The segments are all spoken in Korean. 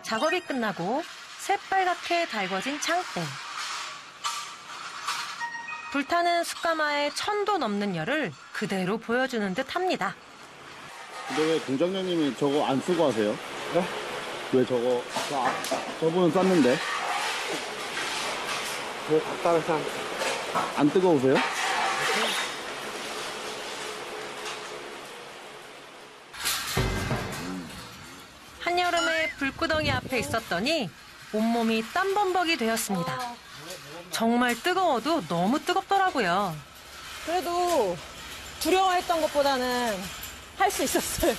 작업이 끝나고 새빨갛게 달궈진 창대. 불타는 숯가마의 1000도 넘는 열을 그대로 보여주는 듯 합니다. 근데 왜 공장장님이 저거 안 쓰고 하세요? 네? 왜 저거, 저분은 쌌는데? 왜 답답해서 안 뜨거우세요? 한여름에 불구덩이 앞에 있었더니 온몸이 땀범벅이 되었습니다. 정말 뜨거워도 너무 뜨겁더라고요. 그래도 두려워했던 것보다는 할 수 있었어요.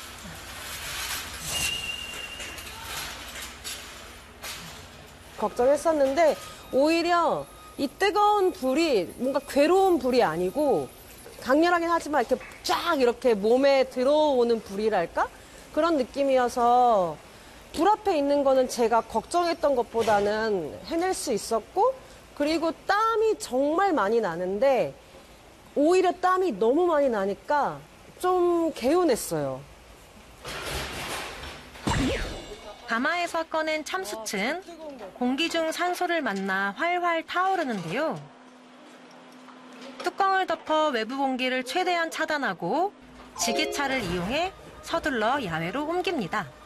걱정했었는데 오히려 이 뜨거운 불이 뭔가 괴로운 불이 아니고 강렬하긴 하지만 이렇게 쫙 이렇게 몸에 들어오는 불이랄까? 그런 느낌이어서 불 앞에 있는 거는 제가 걱정했던 것보다는 해낼 수 있었고 그리고 땀이 정말 많이 나는데 오히려 땀이 너무 많이 나니까 좀 개운했어요. 가마에서 꺼낸 참숯은 공기 중 산소를 만나 활활 타오르는데요. 뚜껑을 덮어 외부 공기를 최대한 차단하고 지게차를 이용해 서둘러 야외로 옮깁니다.